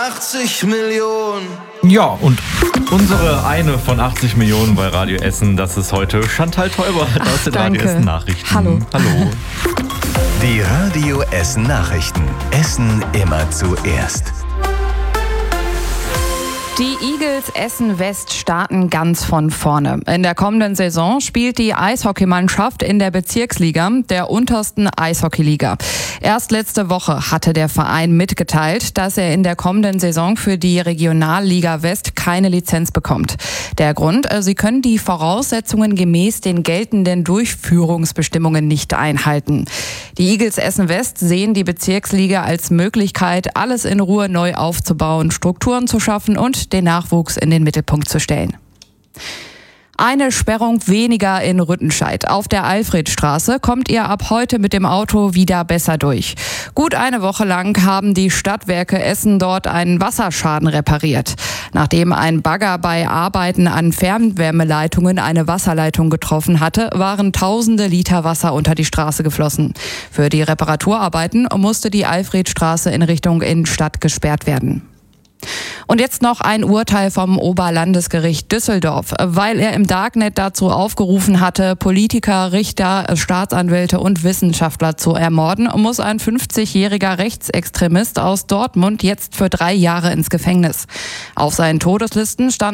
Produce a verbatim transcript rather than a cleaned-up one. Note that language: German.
achtzig Millionen. Ja, und unsere eine von achtzig Millionen bei Radio Essen, das ist heute Chantal Teuber aus den Radio Essen Nachrichten. Hallo. Hallo. Die Radio Essen Nachrichten. Essen immer zuerst. Die Eagles Essen West starten ganz von vorne. In der kommenden Saison spielt die Eishockeymannschaft in der Bezirksliga, der untersten Eishockeyliga. Erst letzte Woche hatte der Verein mitgeteilt, dass er in der kommenden Saison für die Regionalliga West keine Lizenz bekommt. Der Grund, sie können die Voraussetzungen gemäß den geltenden Durchführungsbestimmungen nicht einhalten. Die Eagles Essen West sehen die Bezirksliga als Möglichkeit, alles in Ruhe neu aufzubauen, Strukturen zu schaffen und den Nachwuchs in den Mittelpunkt zu stellen. Eine Sperrung weniger in Rüttenscheid. Auf der Alfredstraße kommt ihr ab heute mit dem Auto wieder besser durch. Gut eine Woche lang haben die Stadtwerke Essen dort einen Wasserschaden repariert. Nachdem ein Bagger bei Arbeiten an Fernwärmeleitungen eine Wasserleitung getroffen hatte, waren tausende Liter Wasser unter die Straße geflossen. Für die Reparaturarbeiten musste die Alfredstraße in Richtung Innenstadt gesperrt werden. Und jetzt noch ein Urteil vom Oberlandesgericht Düsseldorf. Weil er im Darknet dazu aufgerufen hatte, Politiker, Richter, Staatsanwälte und Wissenschaftler zu ermorden, muss ein fünfzigjähriger Rechtsextremist aus Dortmund jetzt für drei Jahre ins Gefängnis. Auf seinen Todeslisten stand